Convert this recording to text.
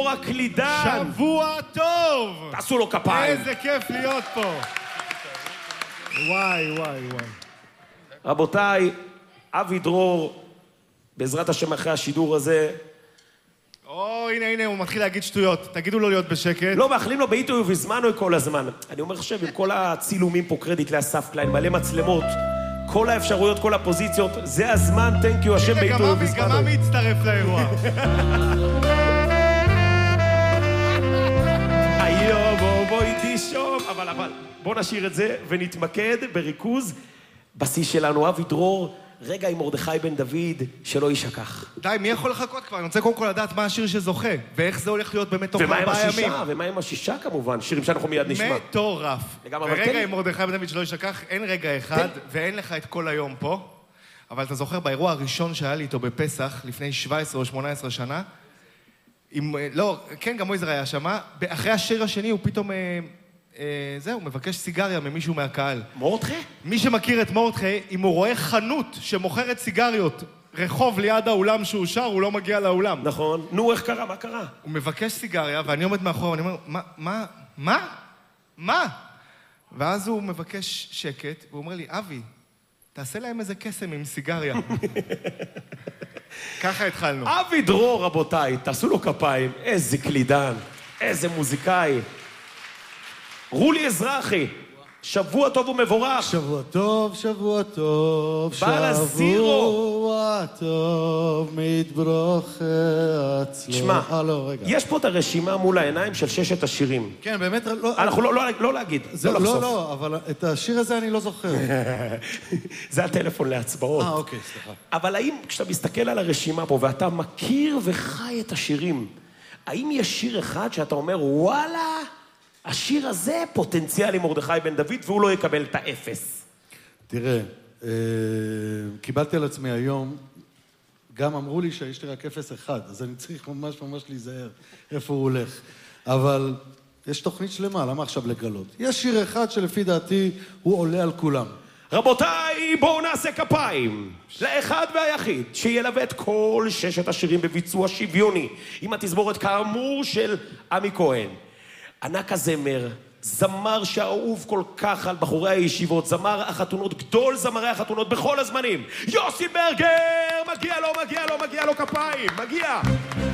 הקלידן. שבוע טוב! תעשו לו כפיים. איזה כיף להיות פה. וואי, וואי, וואי. רבותיי, אבי דרור, בעזרת השם אחרי השידור הזה... הנה, הוא מתחיל להגיד שטויות. תגידו לו להיות בשקט. לא, מאחלים לו בעיתו ובזמנו כל הזמן. אני אומר חושב, עם כל הצילומים פה, קרדיט לאסף קליין, מלא מצלמות, כל האפשרויות, כל הפוזיציות, זה הזמן, תנק יו, השם בעיתו ובזמנו. גם אבי הצטרף לאירוע. בוא איתי שום, אבל בוא נשאיר את זה ונתמקד בריכוז בשיא שלנו. אבי דרור, רגע עם מרדכי בן דוד, שלא יישכח. די, מי יכול לחכות כבר? אני רוצה קודם כל לדעת מה השיר שזוכה, ואיך זה הולך להיות באמת תוך 4 ימים. ומה עם השישה כמובן, שירים שאנחנו מיד נשמע. מטורף. ורגע עם מרדכי בן דוד שלא יישכח, אין רגע אחד, ואין לך את כל היום פה, אבל אתה זוכר באירוע הראשון שהיה לי איתו בפסח, לפני 17 או 18 שנה, לא, כן, גם מויזר היה שמה, אחרי השיר השני הוא פתאום, הוא מבקש סיגריה ממישהו מהקהל. מורדכי? מי שמכיר את מורדכי, אם הוא רואה חנות שמוכרת סיגריות, רחוב ליד האולם שהוא שר, הוא לא מגיע לאולם. נכון. נו, איך קרה? מה קרה? הוא מבקש סיגריה, ואני עומד מאחורה, ואני אומר, מה? ואז הוא מבקש שקט, והוא אומר לי, אבי, תעשה להם איזה קסם עם סיגריה. ככה התחלנו. אבי דרור, רבותיי, תעשו לו כפיים. איזה קלידן, איזה מוזיקאי. רולי אזרחי, שבוע טוב ומבורך. שבוע טוב, שבוע טוב. בעל הזירו. שבוע טוב, מתברוך אצלו. תשמע, יש פה את הרשימה מול העיניים של 6 השירים. כן, באמת, אנחנו לא להגיד, לא לחשוף. לא, אבל את השיר הזה אני לא זוכר. זה הטלפון להצבעות. אוקיי, סליחה. אבל האם כשאתה מסתכל על הרשימה פה ואתה מכיר וחי את השירים, האם יש שיר אחד שאתה אומר, וואלה, השיר הזה פוטנציאלי מרדכי בן דוד והוא לא יקבל את האפס? תראה, קיבלתי על עצמי היום, גם אמרו לי שיש לי רק 0-1, אז אני צריך ממש להיזהר איפה הוא הולך. אבל יש תוכנית שלמה, למה עכשיו לגלות? יש שיר אחד שלפי דעתי הוא עולה על כולם. רבותיי, בואו נעשה כפיים לאחד והיחיד שילווה את כל 6 השירים בביצוע שוויוני עם התזמורת כאמור של עמי כהן. ענק הזמר, זמר שאהוב כל כך על בחורי הישיבות, זמר החתונות, גדול זמרי החתונות בכל הזמנים, יוסי ברגר, מגיע לו כפיים, מגיע.